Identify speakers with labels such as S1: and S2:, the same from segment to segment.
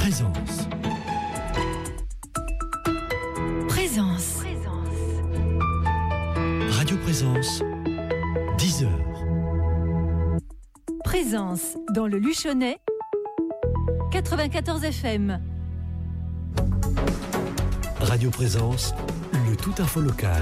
S1: Présence.
S2: Présence.
S1: Radio Présence, 10h.
S2: Présence dans le Luchonnais, 94 FM.
S1: Radio Présence, le tout info local.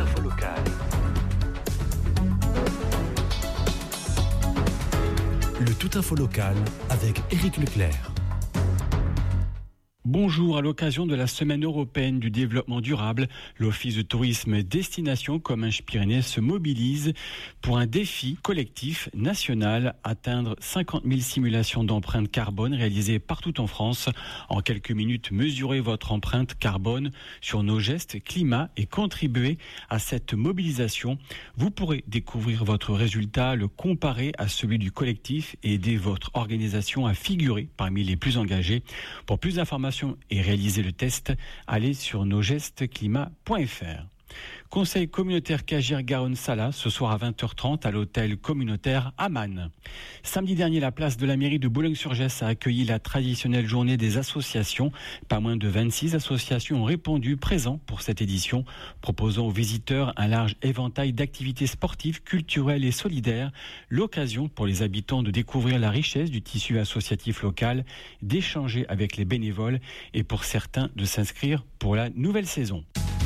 S1: Le tout info local avec Éric Leclerc.
S3: Bonjour, à l'occasion de la Semaine européenne du développement durable, l'Office de tourisme Destination Comminges-Pyrénées se mobilise pour un défi collectif national, atteindre 50 000 simulations d'empreinte carbone réalisées partout en France. En quelques minutes, mesurez votre empreinte carbone sur nos gestes climat et contribuer à cette mobilisation. Vous pourrez découvrir votre résultat, le comparer à celui du collectif et aider votre organisation à figurer parmi les plus engagés. Pour plus d'informations et réaliser le test, allez sur nosgestesclimat.fr. Conseil communautaire Cagir-Garonne-Sala, ce soir à 20h30 à l'hôtel communautaire Aman. Samedi dernier, la place de la mairie de Boulogne-sur-Gesse a accueilli la traditionnelle journée des associations. Pas moins de 26 associations ont répondu présents pour cette édition, proposant aux visiteurs un large éventail d'activités sportives, culturelles et solidaires. L'occasion pour les habitants de découvrir la richesse du tissu associatif local, d'échanger avec les bénévoles et pour certains de s'inscrire pour la nouvelle saison.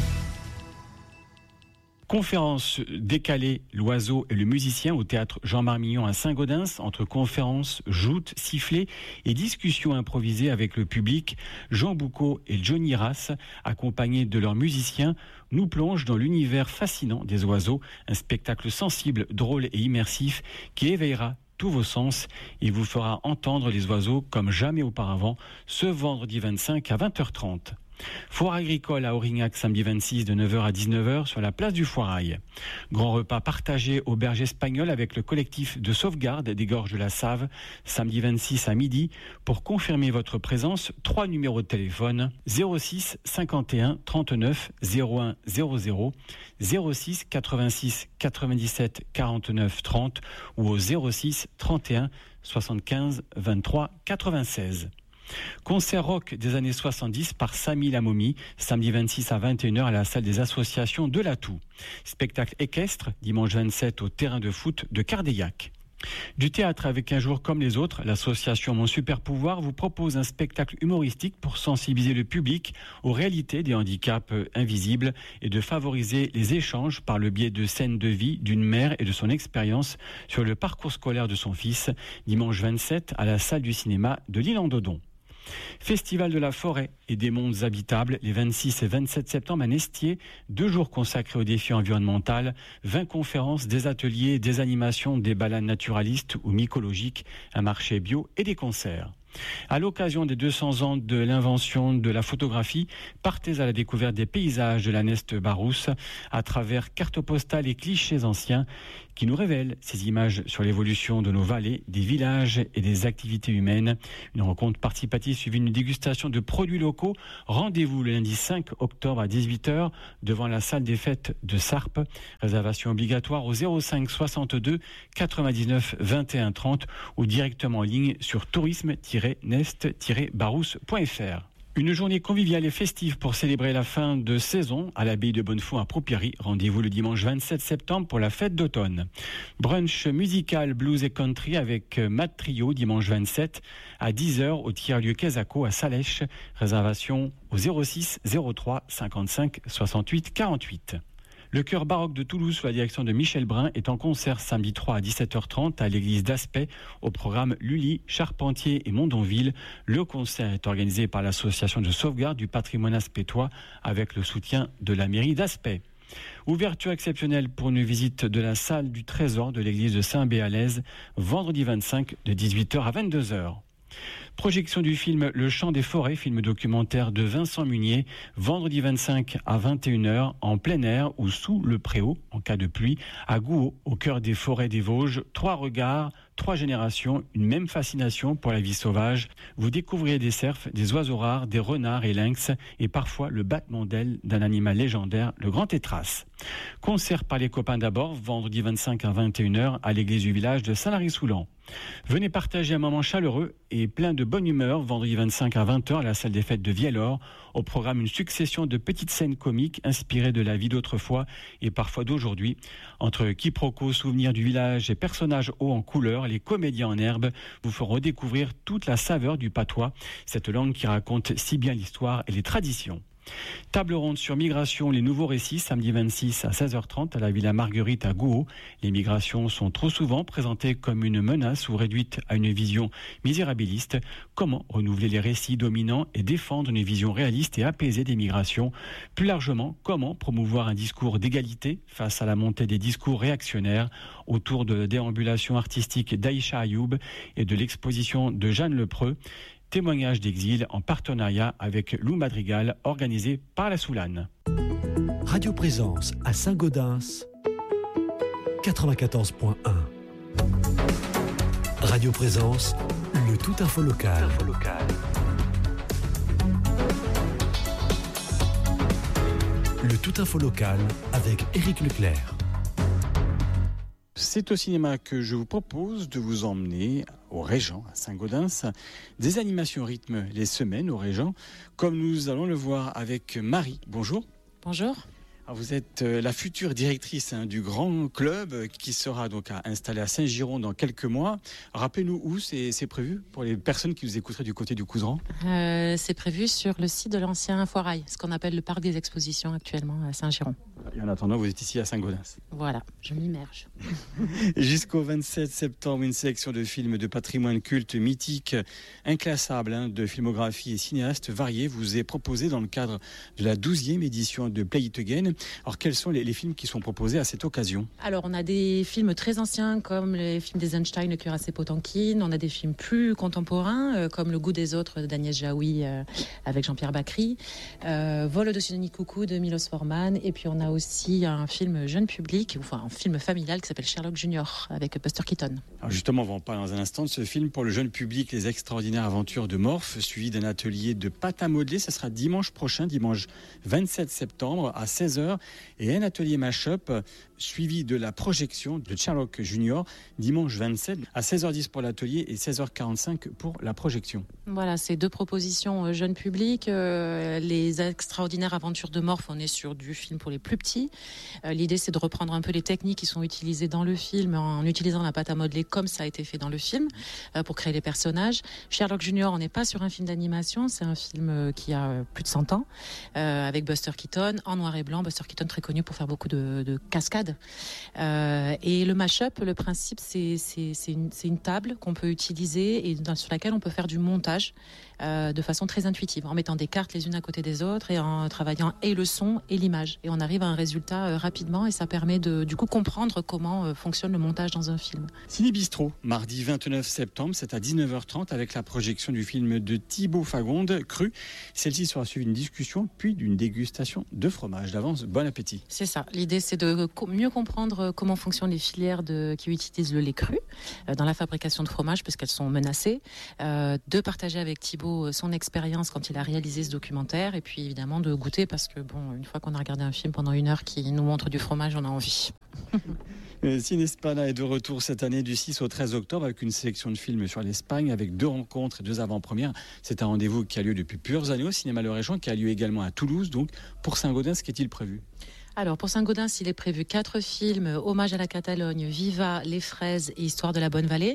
S3: Conférence décalée, l'oiseau et le musicien au théâtre Jean-Marmillon à Saint-Gaudens. Entre conférences, joutes, sifflets et discussions improvisées avec le public, Jean Boucaud et Johnny Rass, accompagnés de leurs musiciens, nous plongent dans l'univers fascinant des oiseaux. Un spectacle sensible, drôle et immersif qui éveillera tous vos sens et vous fera entendre les oiseaux comme jamais auparavant ce vendredi 25 à 20h30. Foire agricole à Aurignac samedi 26 de 9h à 19h sur la place du Foirail. Grand repas partagé au Berge Espagnol avec le collectif de sauvegarde des gorges de la Save samedi 26 à midi. Pour confirmer votre présence, 3 numéros de téléphone 06 51 39 01 00, 06 86 97 49 30 ou au 06 31 75 23 96. Concert rock des années 70 par Samy la Momie, samedi 26 à 21h à la salle des associations de l'Atout. Spectacle équestre, dimanche 27 au terrain de foot de Cardeillac. Du théâtre avec un jour comme les autres, l'association Mon Super Pouvoir vous propose un spectacle humoristique pour sensibiliser le public aux réalités des handicaps invisibles et de favoriser les échanges par le biais de scènes de vie d'une mère et de son expérience sur le parcours scolaire de son fils, dimanche 27 à la salle du cinéma de l'Île-en-Dodon. Festival de la forêt et des mondes habitables, les 26 et 27 septembre à Nestier, 2 jours consacrés au défi environnemental, 20 conférences, des ateliers, des animations, des balades naturalistes ou mycologiques, un marché bio et des concerts. À l'occasion des 200 ans de l'invention de la photographie, partez à la découverte des paysages de la Neste Barousse à travers cartes postales et clichés anciens qui nous révèlent ces images sur l'évolution de nos vallées, des villages et des activités humaines. Une rencontre participative suivie d'une dégustation de produits locaux. Rendez-vous le lundi 5 octobre à 18h devant la salle des fêtes de Sarp. Réservation obligatoire au 05 62 99 21 30 ou directement en ligne sur tourisme-nest-barousse.fr. Une journée conviviale et festive pour célébrer la fin de saison à l'abbaye de Bonnefond à Propiery. Rendez-vous le dimanche 27 septembre pour la fête d'automne. Brunch musical blues et country avec Matt Trio dimanche 27 à 10h au tiers-lieu Quesaco à Salèche. Réservation au 06 03 55 68 48. Le chœur baroque de Toulouse sous la direction de Michel Brun est en concert samedi 3 à 17h30 à l'église d'Aspet au programme Lully, Charpentier et Mondonville. Le concert est organisé par l'association de sauvegarde du patrimoine aspétois avec le soutien de la mairie d'Aspet. Ouverture exceptionnelle pour une visite de la salle du trésor de l'église de Saint-Béalaise vendredi 25 de 18h à 22h. Projection du film Le Chant des Forêts, film documentaire de Vincent Munier, vendredi 25 à 21h en plein air ou sous le préau en cas de pluie, à Gouault, au cœur des forêts des Vosges. 3 regards, 3 générations, une même fascination pour la vie sauvage. Vous découvrirez des cerfs, des oiseaux rares, des renards et lynx, et parfois le battement d'ailes d'un animal légendaire, le grand tétras. Concert par les copains d'abord, vendredi 25 à 21h à l'église du village de Saint-Lary-Soulan. Venez partager un moment chaleureux et plein de bonne humeur, vendredi 25 à 20h à la salle des fêtes de Viellore. Au programme, une succession de petites scènes comiques inspirées de la vie d'autrefois et parfois d'aujourd'hui. Entre quiproquos, souvenirs du village et personnages hauts en couleur, les comédiens en herbe vous feront redécouvrir toute la saveur du patois, cette langue qui raconte si bien l'histoire et les traditions. Table ronde sur migration, les nouveaux récits, samedi 26 à 16h30 à la Villa Marguerite à Gouault. Les migrations sont trop souvent présentées comme une menace ou réduites à une vision misérabiliste. Comment renouveler les récits dominants et défendre une vision réaliste et apaisée des migrations? Plus largement, comment promouvoir un discours d'égalité face à la montée des discours réactionnaires? Autour de la déambulation artistique d'Aïcha Ayoub et de l'exposition de Jeanne Lepreux. Témoignage d'exil en partenariat avec Lou Madrigal, organisé par la Soulane.
S1: Radio Présence à Saint-Gaudens, 94.1. Radio Présence, le tout info local. Le tout info local avec Éric Leclerc.
S3: C'est au cinéma que je vous propose de vous emmener au Régent, à Saint-Gaudens. Des animations rythment les semaines au Régent, comme nous allons le voir avec Marie. Bonjour.
S4: Bonjour.
S3: Alors vous êtes la future directrice du grand club qui sera donc installé à Saint-Giron dans quelques mois. Rappelez-nous où c'est prévu pour les personnes qui nous écouteraient du côté du Couserans.
S4: C'est prévu sur le site de l'ancien Foirail, ce qu'on appelle le parc des expositions actuellement à Saint-Giron.
S3: Et en attendant, vous êtes ici à Saint-Gaudens.
S4: Voilà, je m'immerge.
S3: Jusqu'au 27 septembre, une sélection de films de patrimoine culte mythique, inclassable, de filmographie et cinéastes variés vous est proposée dans le cadre de la 12e édition de Play It Again. Alors, quels sont les films qui sont proposés à cette occasion?
S4: Alors, on a des films très anciens, comme les films d'Eisenstein, Le Cuirassé Potemkin. On a des films plus contemporains, comme Le Goût des autres d'Agnès Jaoui avec Jean-Pierre Bacry. Vol au-dessus de Nids-Coucou de Milos Forman. Et puis, on a aussi un film jeune public, enfin un film familial qui s'appelle Sherlock Junior avec Buster Keaton.
S3: Alors justement, on va en parler dans un instant de ce film pour le jeune public, Les extraordinaires aventures de Morph, suivi d'un atelier de pâte à modeler. Ça sera dimanche prochain, dimanche 27 septembre à 16h, et un atelier mash-up suivi de la projection de Sherlock Junior dimanche 27 à 16h10 pour l'atelier et 16h45 pour la projection.
S4: Voilà, c'est deux propositions jeune public. Les extraordinaires aventures de Morph, on est sur du film pour les plus petits. L'idée, c'est de reprendre un peu les techniques qui sont utilisées dans le film en utilisant la pâte à modeler comme ça a été fait dans le film pour créer les personnages. Sherlock Junior, on n'est pas sur un film d'animation, c'est un film qui a plus de 100 ans avec Buster Keaton en noir et blanc. Buster Keaton très connu pour faire beaucoup de cascades. Et le mash-up, le principe, c'est une table qu'on peut utiliser et sur laquelle on peut faire du montage de façon très intuitive, en mettant des cartes les unes à côté des autres et en travaillant et le son et l'image. Et on arrive à un résultat rapidement et ça permet de du coup comprendre comment fonctionne le montage dans un film.
S3: Ciné Bistrot, mardi 29 septembre, c'est à 19h30 avec la projection du film de Thibaut Fagonde, Cru. Celle-ci sera suivie d'une discussion puis d'une dégustation de fromage. D'avance, bon appétit.
S4: C'est ça. L'idée, c'est de mieux comprendre comment fonctionnent les filières qui utilisent le lait cru dans la fabrication de fromage, puisqu'elles sont menacées. De partager avec Thibaut son expérience quand il a réalisé ce documentaire, et puis évidemment de goûter, parce que bon, une fois qu'on a regardé un film pendant 1 heure qui nous montre du fromage, on a envie.
S3: Cinespana est de retour cette année du 6 au 13 octobre avec une sélection de films sur l'Espagne avec 2 rencontres et 2 avant-premières. C'est un rendez-vous qui a lieu depuis plusieurs années au Cinéma Le Régent, qui a lieu également à Toulouse. Donc pour Saint-Gaudens, qu'est-il prévu ?
S4: Alors pour Saint-Gaudens, il est prévu 4 films, Hommage à la Catalogne, Viva, Les Fraises et Histoire de la Bonne Vallée.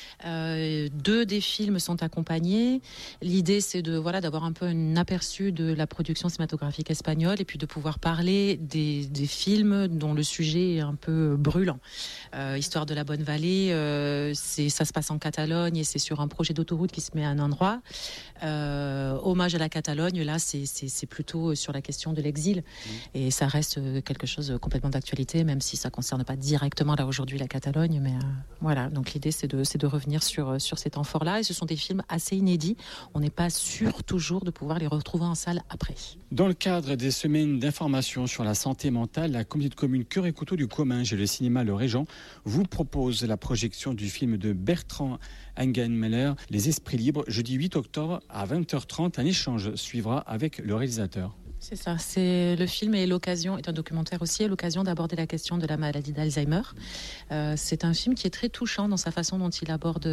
S4: 2 des films sont accompagnés. L'idée, c'est d'avoir un peu un aperçu de la production cinématographique espagnole et puis de pouvoir parler des films dont le sujet est un peu brûlant. Histoire de la Bonne Vallée, ça se passe en Catalogne et c'est sur un projet d'autoroute qui se met à un endroit. Hommage à la Catalogne, là, c'est plutôt sur la question de l'exil. Et ça reste quelque chose complètement d'actualité, même si ça ne concerne pas directement là aujourd'hui la Catalogne. Mais voilà, donc l'idée, c'est de revenir revenir sur ces temps forts-là. Et ce sont des films assez inédits. On n'est pas sûr toujours de pouvoir les retrouver en salle après.
S3: Dans le cadre des semaines d'information sur la santé mentale, la communauté de communes Cœur et Couteau du Comminges et le cinéma Le Régent vous propose la projection du film de Bertrand Hagenmeier, Les Esprits Libres, jeudi 8 octobre à 20h30. Un échange suivra avec le réalisateur.
S4: C'est ça, le film est un documentaire aussi, est l'occasion d'aborder la question de la maladie d'Alzheimer. C'est un film qui est très touchant dans sa façon dont il aborde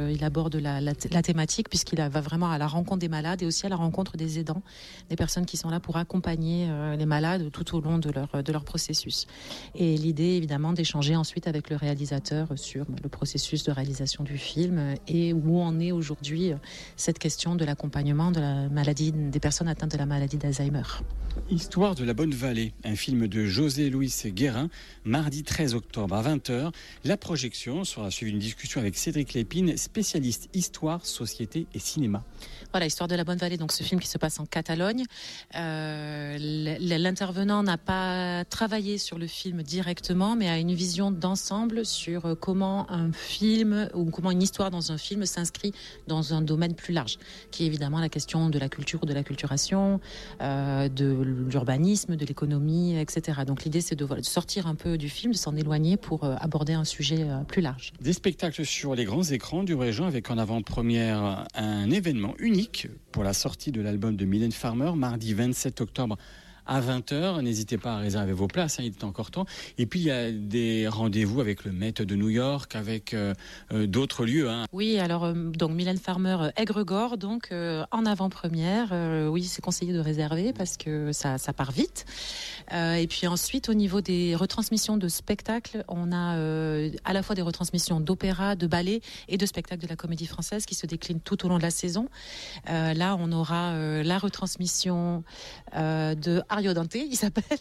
S4: la thématique, puisqu'il va vraiment à la rencontre des malades et aussi à la rencontre des aidants, des personnes qui sont là pour accompagner les malades tout au long de leur processus. Et l'idée, évidemment, d'échanger ensuite avec le réalisateur sur le processus de réalisation du film et où en est aujourd'hui cette question de l'accompagnement de la maladie des personnes atteintes de la maladie d'Alzheimer.
S3: Histoire de la Bonne Vallée, un film de José Luis Guérin, mardi 13 octobre à 20h. La projection sera suivie d'une discussion avec Cédric Lépine, spécialiste histoire, société et cinéma.
S4: Voilà, Histoire de la Bonne Vallée, donc ce film qui se passe en Catalogne. L'intervenant n'a pas travaillé sur le film directement, mais a une vision d'ensemble sur comment un film ou comment une histoire dans un film s'inscrit dans un domaine plus large, qui est évidemment la question de la culture, de la culturation, de l'urbanisme, de l'économie, etc. Donc l'idée, c'est de sortir un peu du film, de s'en éloigner pour aborder un sujet plus large.
S3: Des spectacles sur les grands écrans du Régent avec en avant-première un événement unique pour la sortie de l'album de Mylène Farmer, mardi 27 octobre à 20h. N'hésitez pas à réserver vos places, il est encore temps. Et puis il y a des rendez-vous avec le Met de New York, avec d'autres lieux.
S4: Oui, alors donc Mylène Farmer, Aigre-Gore, donc en avant-première. Oui, c'est conseillé de réserver parce que ça part vite. Et puis ensuite, au niveau des retransmissions de spectacles, on a à la fois des retransmissions d'opéra, de ballet et de spectacles de la Comédie Française qui se déclinent tout au long de la saison. Là, on aura la retransmission de Ario Dante, il s'appelle,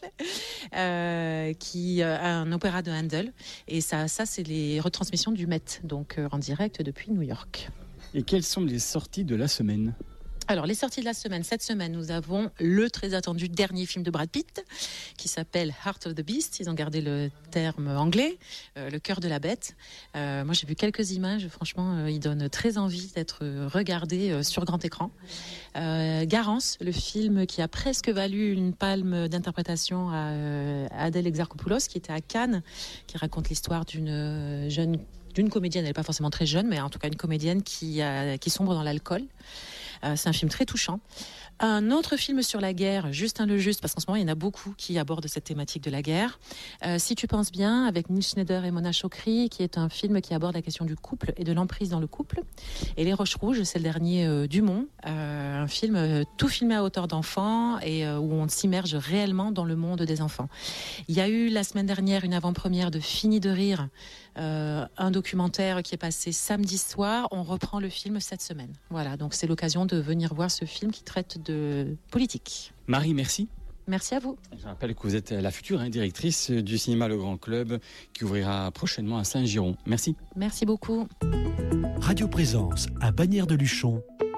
S4: qui un opéra de Handel. Et ça c'est les retransmissions du Met, donc en direct depuis New York.
S3: Et quelles sont les sorties de la semaine ?
S4: Alors, les sorties de la semaine. Cette semaine, nous avons le très attendu dernier film de Brad Pitt, qui s'appelle Heart of the Beast. Ils ont gardé le terme anglais, le cœur de la bête. Moi, j'ai vu quelques images. Franchement, il donne très envie d'être regardé sur grand écran. Garance, le film qui a presque valu une palme d'interprétation à Adèle Exarchopoulos, qui était à Cannes, qui raconte l'histoire d'une comédienne. Elle n'est pas forcément très jeune, mais en tout cas une comédienne qui sombre dans l'alcool. C'est un film très touchant. Un autre film sur la guerre, Justin le Juste, parce qu'en ce moment, il y en a beaucoup qui abordent cette thématique de la guerre. Si tu penses bien, avec Neil Schneider et Mona Chokri, qui est un film qui aborde la question du couple et de l'emprise dans le couple. Et Les Roches Rouges, c'est le dernier Dumont, un film tout filmé à hauteur d'enfant et où on s'immerge réellement dans le monde des enfants. Il y a eu la semaine dernière une avant-première de Fini de rire, un documentaire qui est passé samedi soir. On reprend le film cette semaine. Voilà, donc c'est l'occasion de venir voir ce film qui traite de politique.
S3: Marie, merci.
S4: Merci à vous.
S3: Je rappelle que vous êtes la future directrice du cinéma Le Grand Club qui ouvrira prochainement à Saint-Giron. Merci.
S4: Merci beaucoup.
S1: Radio Présence à Bagnères de Luchon,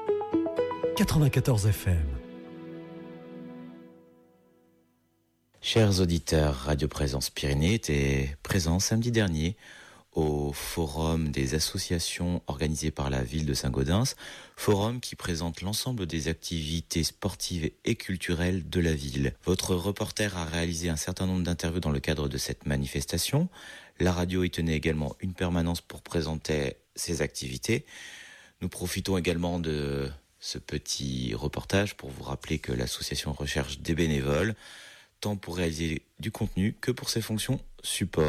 S1: 94 FM.
S5: Chers auditeurs, Radio Présence Pyrénées était présent samedi dernier au forum des associations organisées par la ville de Saint-Gaudens, forum qui présente l'ensemble des activités sportives et culturelles de la ville. Votre reporter a réalisé un certain nombre d'interviews dans le cadre de cette manifestation. La radio y tenait également une permanence pour présenter ses activités. Nous profitons également de ce petit reportage pour vous rappeler que l'association recherche des bénévoles, tant pour réaliser du contenu que pour ses fonctions support.